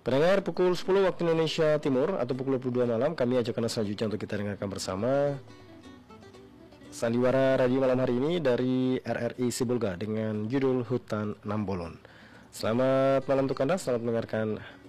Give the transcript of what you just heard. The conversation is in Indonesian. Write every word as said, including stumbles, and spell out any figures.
Pendengar, pukul sepuluh waktu Indonesia Timur atau pukul dua puluh dua malam, kami ajak Anda selanjutnya untuk kita dengarkan bersama Sandiwara Radio malam hari ini dari R R I Sibolga dengan judul Hutan Nambolon. Selamat malam untuk Anda, selamat mendengarkan